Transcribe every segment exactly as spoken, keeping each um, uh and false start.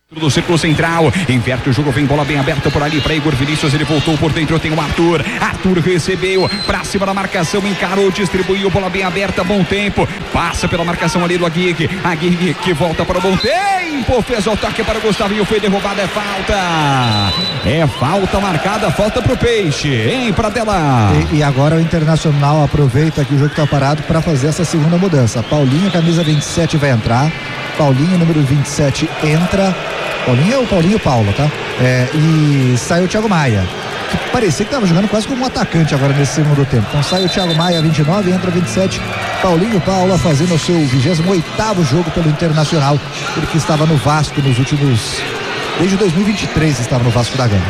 do círculo central, inverte o jogo, vem bola bem aberta por ali para Igor Vinícius, ele voltou por dentro, tem o Arthur, Arthur recebeu, pra cima da marcação, encarou, distribuiu, bola bem aberta, bom tempo, passa pela marcação ali do Aguirre, Aguirre que volta para o bom tempo, fez o toque para o Gustavinho, foi derrubado, é falta, é falta marcada, falta pro Peixe, hein, Pradella? E, e agora o Internacional aproveita que o jogo tá parado para fazer essa segunda mudança. Paulinho, camisa vinte e sete, vai entrar, Paulinho, número vinte e sete, entra. Paulinho é o Paulinho Paulo, tá? É, e sai o Thiago Maia, que parecia que estava jogando quase como um atacante agora nesse segundo tempo. Então sai o Thiago Maia, vinte e nove, entra vinte e sete, Paulinho Paula fazendo o seu vigésimo oitavo jogo pelo Internacional, ele que estava no Vasco nos últimos, desde dois mil e vinte e três estava no Vasco da Gama.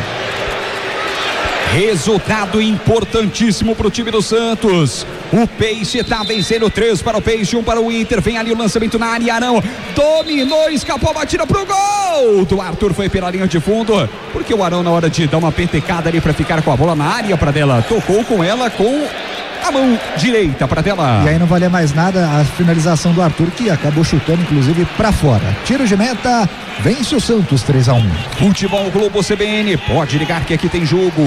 Resultado importantíssimo para o time do Santos. O Peixe está vencendo, três para o Peixe, um para o Inter. Vem ali o lançamento na área, Arão dominou, escapou a batida pro gol do Arthur, foi pela linha de fundo, porque o Arão, na hora de dar uma pentecada ali para ficar com a bola na área, Pradella, tocou com ela com a mão direita, Pradella. E aí não valia mais nada a finalização do Arthur, que acabou chutando inclusive para fora. Tiro de meta, vence o Santos três a um. Futebol Globo C B N, pode ligar que aqui tem jogo.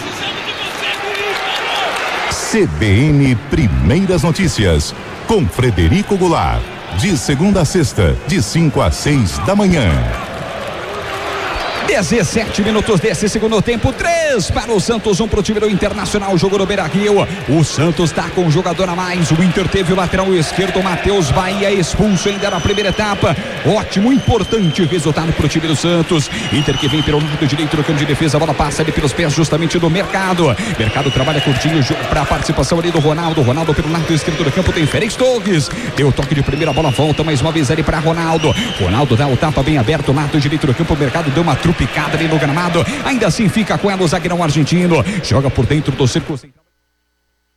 C B N Primeiras Notícias, com Frederico Goulart, de segunda a sexta, de cinco a seis da manhã. dezessete minutos desse segundo tempo, três para o Santos, um para o time do Internacional, jogo no Beira-Rio. O Santos está com um jogador a mais, o Inter teve o lateral esquerdo, Matheus Bahia, expulso ainda na primeira etapa. Ótimo, importante resultado para o time do Santos. Inter que vem pelo lado direito do campo de defesa, a bola passa ali pelos pés justamente do Mercado. Mercado trabalha curtinho para a participação ali do Ronaldo. Ronaldo pelo lado esquerdo do campo tem Félix Torres. Deu toque de primeira, bola volta mais uma vez ali para Ronaldo. Ronaldo dá o tapa bem aberto, lado direito do campo, o Mercado deu uma trupe picada ali no gramado, ainda assim fica com ela o zagueirão argentino, joga por dentro do círculo central.